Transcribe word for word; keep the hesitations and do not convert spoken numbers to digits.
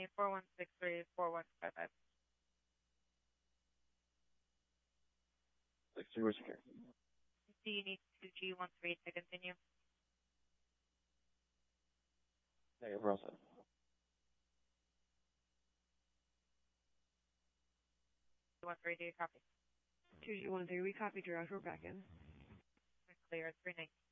four one six three four one five five. Six three, where's your care? Do you need two G one three to continue? Negative, we're all set. One three, do you copy? two G one three, we copied your out. We're back in. Clear, three nineteen.